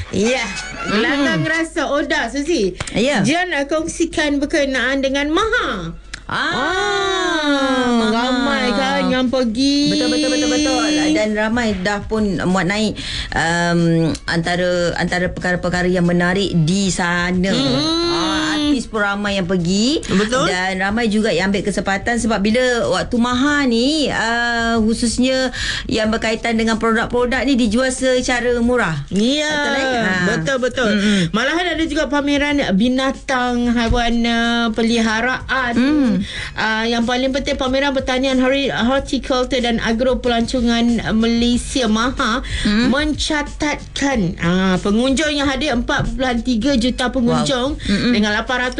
Ya, gelanggang rasa Oda Susi. Ya. Jan nak kongsikan berkenaan dengan Maha. Ramai kan yang pergi. Betul. Dan ramai dah pun muat naik antara perkara-perkara yang menarik di sana. Artis pun ramai yang pergi. Betul. Dan ramai juga yang ambil kesempatan sebab bila waktu Maha ni khususnya yang berkaitan dengan produk-produk ni dijual secara murah. Ya, betul. Malahan ada juga pameran binatang, haiwan peliharaan. Yang paling penting pameran pertanian horticulture dan agro pelancongan Malaysia Maha mencatatkan pengunjung yang hadir 4.3 juta pengunjung dengan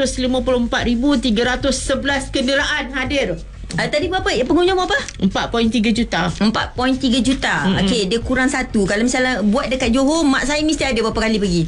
854,311 kenderaan hadir. Tadi berapa? Pengunjung berapa? 4.3 juta. 4.3 juta. Okey, dia kurang satu. Kalau misalnya buat dekat Johor, mak saya mesti ada berapa kali pergi.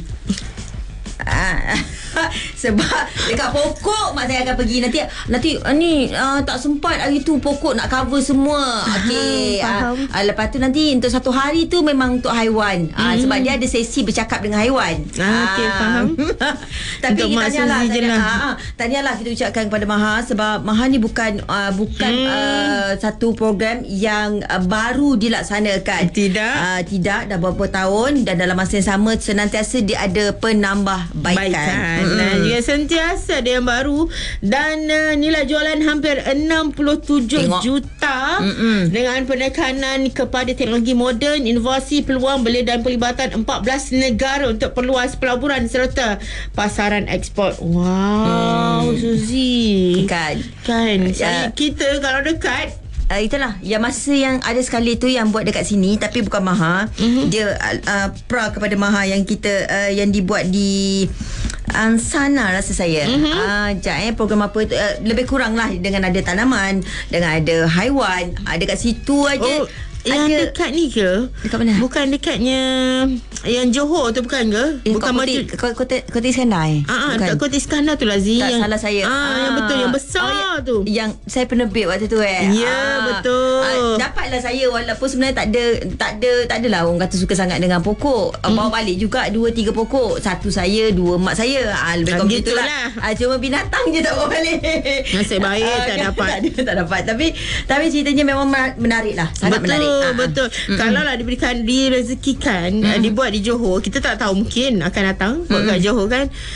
Sebab dekat pokok mak saya akan pergi. Nanti ni tak sempat hari tu pokok nak cover semua. Okey. Lepas tu nanti untuk satu hari tu memang untuk haiwan. Sebab dia ada sesi bercakap dengan haiwan. Okey, faham. Tapi tahniahlah kita ucapkan kepada Maha sebab Maha ni bukan satu program yang baru dilaksanakan. Tidak, dah berapa tahun dan dalam masa yang sama senantiasa dia ada penambahbaikan. Dan juga sentiasa ada yang baru dan nilai jualan hampir 67 juta dengan penekanan kepada teknologi moden, inovasi, peluang beli dan pelibatan 14 negara untuk perluas pelaburan serta pasaran ekspor. Wow, Suzy. Kan. Kita kalau dekat itulah yang masa yang ada sekali tu yang buat dekat sini tapi bukan Maha. Dia kepada Maha yang kita yang dibuat di sana rasa saya. Program apa tu lebih kurang lah dengan ada tanaman, dengan ada haiwan, dekat situ aja. Yang dekat ni ke? Dekat mana? Bukan dekatnya yang Johor tu bukan ke? Bukan Kota Iskandar. Bukan. Kota Iskandar tu lah Zee. Tak salah saya. Yang betul, yang besar tu. Yang saya penerbit waktu tu Ya, betul. Dapatlah saya walaupun sebenarnya tak adalah orang kata suka sangat dengan pokok. Bawa balik juga 2-3 pokok. Satu saya, 2 mak saya. Lebih kurang gitulah. Cuma binatang je tak bawa balik. Nasib baik tak dapat. Tak dapat. Tapi ceritanya memang menarik lah. Sangat menarik. Betul. Kalau lah direzekikan dibuat di Johor, kita tak tahu mungkin akan datang buat kat Johor kan.